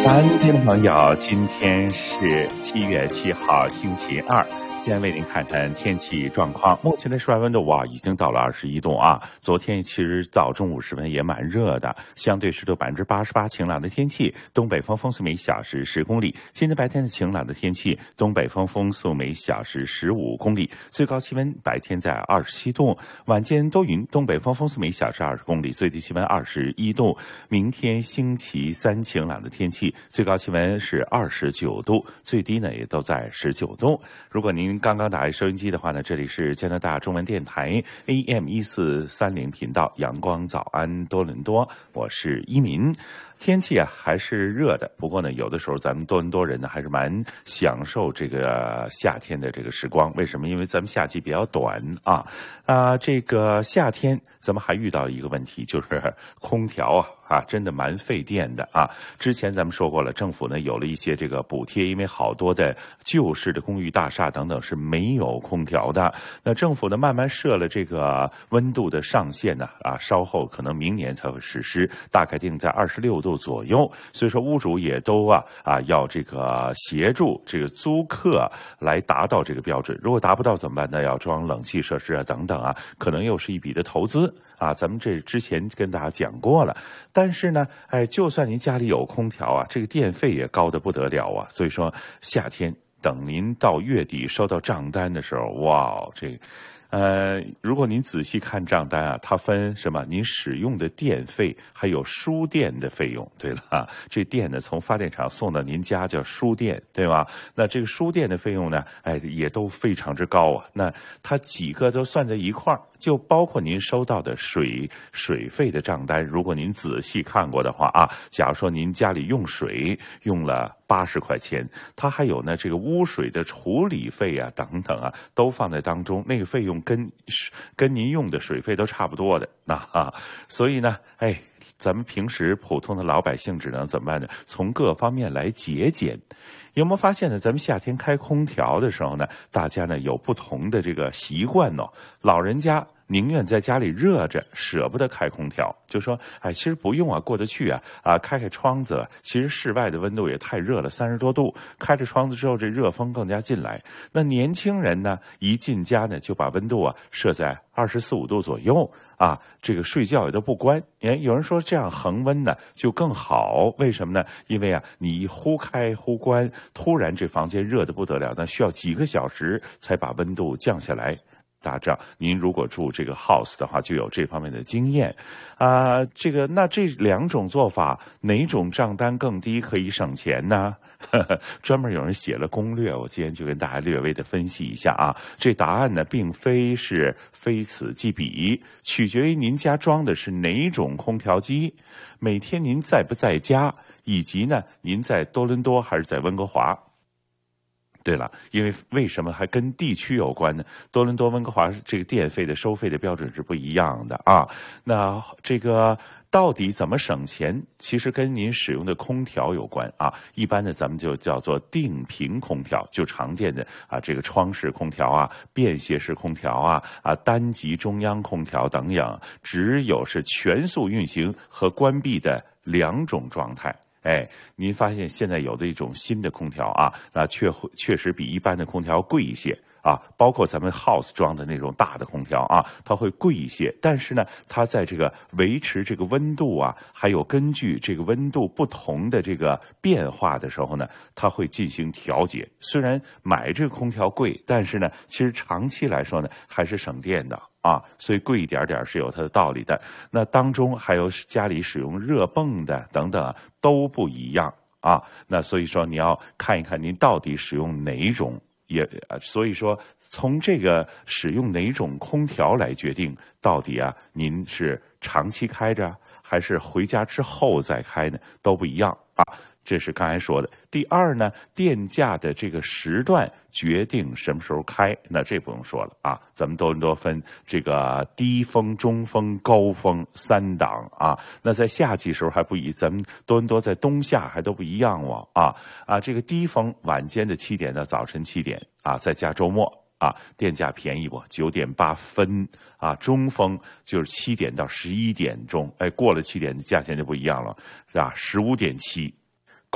安，听众朋友，今天是7月7号，星期二。先为您看看天气状况。目前的室外温度已经到了21度啊。昨天其实到中午时分也蛮热的，相对湿度88%，晴朗的天气，东北风风速每小时10公里。今天白天的晴朗的天气，东北风风速每小时15公里，最高气温白天在27度，晚间多云，东北风风速每小时20公里，最低气温21度。明天星期三晴朗的天气，最高气温是29度，最低呢也都在19度。如果您刚刚打开收音机的话呢，这里是加拿大中文电台 AM1430频道，阳光早安多伦多，我是一民。天气还是热的，不过呢，有的时候咱们多伦多人呢还是蛮享受这个夏天的这个时光。为什么？因为咱们夏季比较短啊。这个夏天咱们还遇到一个问题，就是空调真的蛮费电的啊。之前咱们说过了，政府呢有了一些这个补贴，因为好多的旧式的公寓大厦等等是没有空调的。那政府呢慢慢设了这个温度的上限呢稍后可能明年才会实施，大概定在26度左右。所以说屋主也都要这个协助这个租客来达到这个标准。如果达不到怎么办呢？要装冷气设施等等可能又是一笔的投资咱们这之前跟大家讲过了。但是呢就算您家里有空调这个电费也高得不得了所以说夏天等您到月底收到账单的时候，如果您仔细看账单它分什么？您使用的电费，还有输电的费用。对了这电呢从发电厂送到您家叫输电，对吧？那这个输电的费用呢，也都非常之高那它几个都算在一块儿，就包括您收到的水费的账单。如果您仔细看过的话假如说您家里用水用了80块钱，它还有呢这个污水的处理费等等都放在当中，那个费用跟您用的水费都差不多的所以呢咱们平时普通的老百姓只能怎么办呢？从各方面来节俭。有没有发现呢？咱们夏天开空调的时候呢，大家呢有不同的这个习惯老人家宁愿在家里热着，舍不得开空调，就说其实不用过得去开窗子，其实室外的温度也太热了，30多度，开着窗子之后这热风更加进来。那年轻人呢一进家呢就把温度设在24、25度左右这个睡觉也都不关。有人说这样恒温呢就更好，为什么呢？因为你忽开忽关，突然这房间热得不得了，那需要几个小时才把温度降下来。大家知道，您如果住这个 house 的话，就有这方面的经验那这两种做法，哪种账单更低可以省钱呢？专门有人写了攻略，我今天就跟大家略微的分析一下这答案呢并非是非此即彼，取决于您家装的是哪种空调机，每天您在不在家，以及呢您在多伦多还是在温哥华。对了，因为为什么还跟地区有关呢？多伦多、温哥华这个电费的收费的标准是不一样的那这个到底怎么省钱？其实跟您使用的空调有关一般的咱们就叫做定频空调，就常见的这个窗式空调便携式空调单级中央空调等等，只有是全速运行和关闭的两种状态。您发现现在有的一种新的空调那确实比一般的空调贵一些包括咱们 house 装的那种大的空调它会贵一些，但是呢它在这个维持这个温度还有根据这个温度不同的这个变化的时候呢，它会进行调节。虽然买这个空调贵，但是呢其实长期来说呢还是省电的所以贵一点点是有它的道理的。那当中还有家里使用热泵的等等都不一样那所以说你要看一看您到底使用哪一种，所以说从这个使用哪种空调来决定到底您是长期开着还是回家之后再开呢，都不一样这是刚才说的。第二呢，电价的这个时段决定什么时候开，那这不用说了咱们多伦多分这个低峰、中峰、高峰3档那在夏季时候还不一，咱们多伦多在冬夏还都不一样这个低峰晚间的7点到早晨7点再加周末电价便宜不9.8分中峰就是7点到11点钟，过了7点价钱就不一样了，是吧？15.7